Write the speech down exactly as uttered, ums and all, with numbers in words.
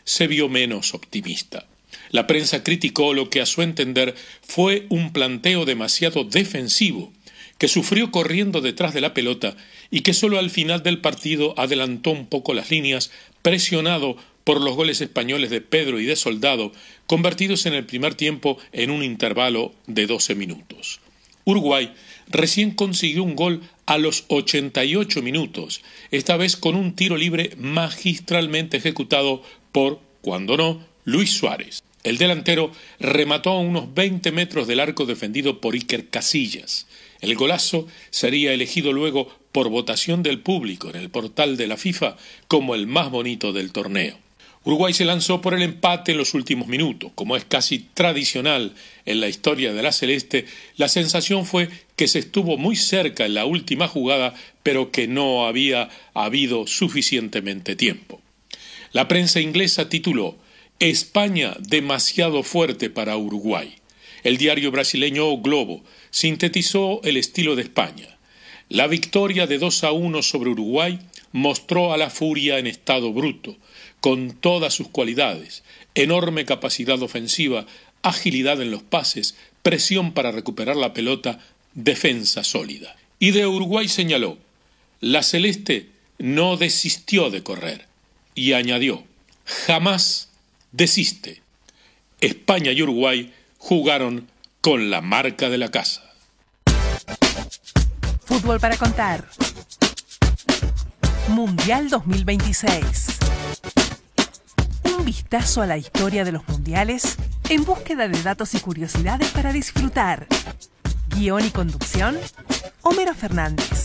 se vio menos optimista. La prensa criticó lo que a su entender fue un planteo demasiado defensivo, que sufrió corriendo detrás de la pelota y que solo al final del partido adelantó un poco las líneas, presionado por los goles españoles de Pedro y de Soldado, convertidos en el primer tiempo en un intervalo de doce minutos. Uruguay recién consiguió un gol a los ochenta y ocho minutos, esta vez con un tiro libre magistralmente ejecutado por, cuando no, Luis Suárez. El delantero remató a unos veinte metros del arco defendido por Iker Casillas. El golazo sería elegido luego por votación del público en el portal de la FIFA como el más bonito del torneo. Uruguay se lanzó por el empate en los últimos minutos. Como es casi tradicional en la historia de la Celeste, la sensación fue que se estuvo muy cerca en la última jugada, pero que no había habido suficientemente tiempo. La prensa inglesa tituló «España demasiado fuerte para Uruguay». El diario brasileño O Globo sintetizó el estilo de España. La victoria de dos a uno sobre Uruguay mostró a la furia en estado bruto, con todas sus cualidades, enorme capacidad ofensiva, agilidad en los pases, presión para recuperar la pelota, defensa sólida. Y de Uruguay señaló, la Celeste no desistió de correr, y añadió, jamás desiste. España y Uruguay jugaron con la marca de la casa. Fútbol para contar. Mundial dos mil veintiséis. Un vistazo a la historia de los mundiales en búsqueda de datos y curiosidades para disfrutar. Guión y conducción, Homero Fernández.